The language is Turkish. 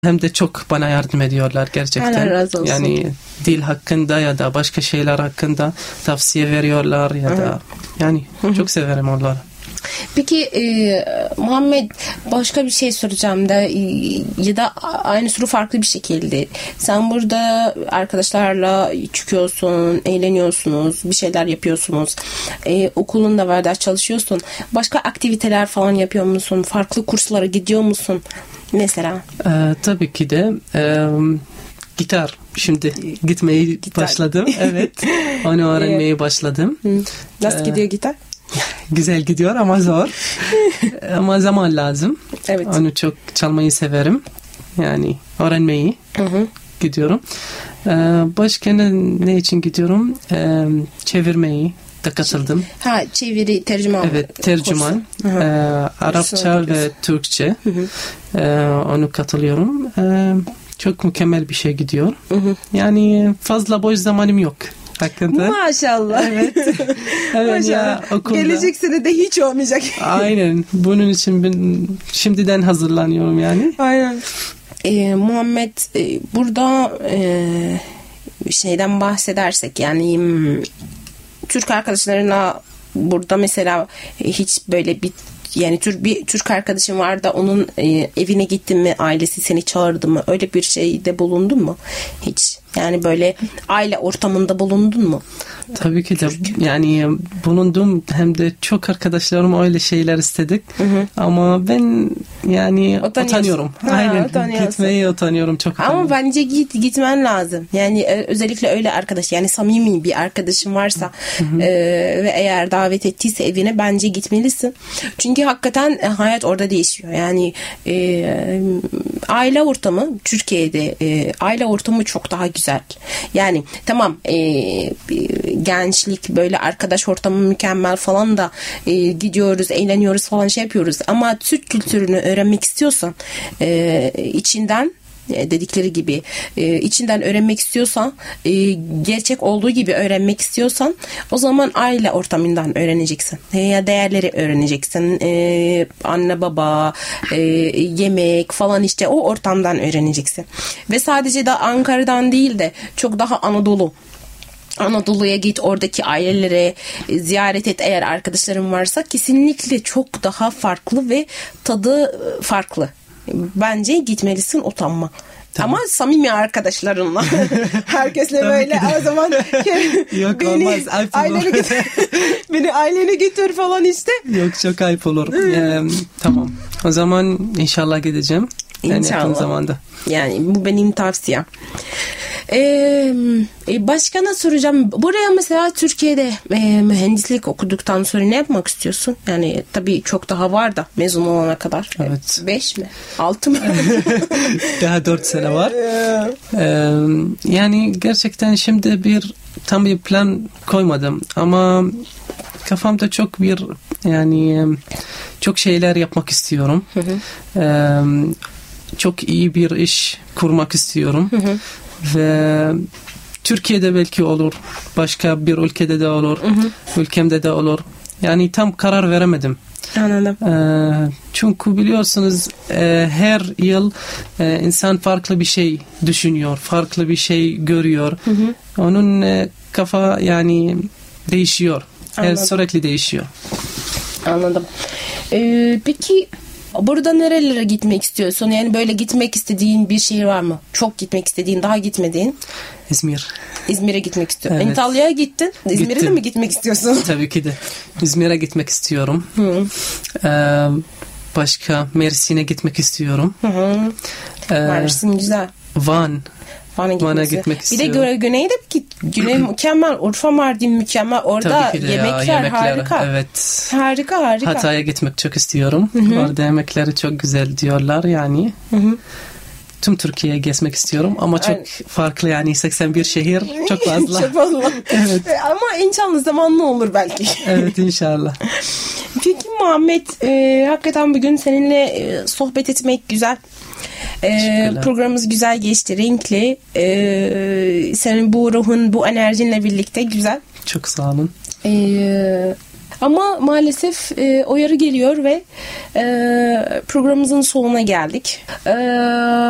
Hem de çok bana yardım ediyorlar gerçekten. Allah razı olsun. Yani dil hakkında ya da başka şeyler hakkında tavsiye veriyorlar ya da yani çok severim onları. Peki Muhammed, başka bir şey soracağım da ya da aynı soru farklı bir şekilde. Sen burada arkadaşlarla çıkıyorsun, eğleniyorsunuz, bir şeyler yapıyorsunuz. Okulun da var, ders çalışıyorsun. Başka aktiviteler falan yapıyor musun? Farklı kurslara gidiyor musun? Mesela. Tabii ki de gitar. Şimdi gitmeyi başladım. Evet. Onu öğrenmeye başladım. Nasıl gidiyor gitar? Güzel gidiyor ama zor. Ama zaman lazım. Evet. Onu çok çalmayı severim. Yani öğrenmeyi gidiyorum. Başka ne için gidiyorum? Çevirmeyi de katıldım. Çeviri, tercüman. Evet, tercüman. Arapça ve Türkçe. Onu katılıyorum. Çok mükemmel bir şey gidiyor. Yani fazla boş zamanım yok hakkında. Maşallah. Evet. Evet ya, okulda. Gelecek sene de hiç olmayacak. Aynen. Bunun için ben şimdiden hazırlanıyorum yani. Aynen. Muhammed, burada şeyden bahsedersek yani Türk arkadaşlarına burada mesela hiç böyle bir Türk arkadaşın var da onun evine gittin mi, ailesi seni çağırdı mı, öyle bir şeyde bulundun mu hiç? Yani böyle aile ortamında bulundun mu? Tabii ki de yani bulundum, hem de çok arkadaşlarım öyle şeyler istedik. Ama ben yani utanıyorum. Aynen. Gitmeye utanıyorum, çok utanıyorum. Ama bence gitmen lazım. Yani özellikle öyle arkadaş, yani samimi bir arkadaşın varsa ve eğer davet ettiyse evine, bence gitmelisin. Çünkü hakikaten hayat orada değişiyor. Yani aile ortamı Türkiye'de aile ortamı çok daha güzel. Yani tamam, gençlik böyle arkadaş ortamı mükemmel falan da gidiyoruz, eğleniyoruz falan, şey yapıyoruz. Ama Türk kültürünü öğrenmek istiyorsan içinden, dedikleri gibi içinden öğrenmek istiyorsan, gerçek olduğu gibi öğrenmek istiyorsan, o zaman aile ortamından öğreneceksin. Ya değerleri öğreneceksin. Anne baba, yemek falan, işte o ortamdan öğreneceksin. Ve sadece de Ankara'dan değil de çok daha Anadolu'ya git, oradaki ailelere ziyaret et eğer arkadaşların varsa. Kesinlikle çok daha farklı ve tadı farklı. Bence gitmelisin, utanma. Tamam. Ama samimi arkadaşlarınla. Herkesle böyle o zaman yok, beni ailene götür falan işte. Yok, çok ayıp olur. Tamam. O zaman inşallah gideceğim. İnşallah. Yakın zamanda. Yani bu benim tavsiyem. Başka ne soracağım? Buraya mesela Türkiye'de mühendislik okuduktan sonra ne yapmak istiyorsun? Yani tabii çok daha var da mezun olana kadar. Evet. 5 mi? 6 mı? Daha 4 sene var. Yani gerçekten şimdi tam bir plan koymadım ama kafamda çok şeyler yapmak istiyorum. Çok iyi bir iş kurmak istiyorum. Ve Türkiye'de belki olur, başka bir ülkede de olur, ülkemde de olur. Yani tam karar veremedim. Anladım. Çünkü biliyorsunuz her yıl insan farklı bir şey düşünüyor, farklı bir şey görüyor. Onun kafa yani değişiyor. Sürekli değişiyor. Anladım. Peki burada nerelere gitmek istiyorsun? Yani böyle gitmek istediğin bir şehir var mı? Çok gitmek istediğin, daha gitmediğin? İzmir. İzmir'e gitmek istiyorum. Evet. Antalya'ya gittin. İzmir'e de mi gitmek istiyorsun? Tabii ki de. İzmir'e gitmek istiyorum. Başka Mersin'e gitmek istiyorum. Mersin güzel. Van'a gitmek istiyorum. Bir de güneyde Güney mükemmel. Urfa, Mardin mükemmel. Orada yemekler harika. Evet. Harika. Hatay'a gitmek çok istiyorum. Orada yemekleri çok güzel diyorlar yani. Tüm Türkiye'ye gezmek istiyorum ama çok farklı, yani 81 şehir çok fazla. Çok fazla. Evet. Ama inşallah zamanla olur belki. Evet, inşallah. Peki Muhammed, hakikaten bugün seninle sohbet etmek güzel. Programımız güzel geçti, renkli. Senin bu ruhun, bu enerjinle birlikte güzel. Çok sağ olun. Ama maalesef uyarı geliyor ve programımızın sonuna geldik.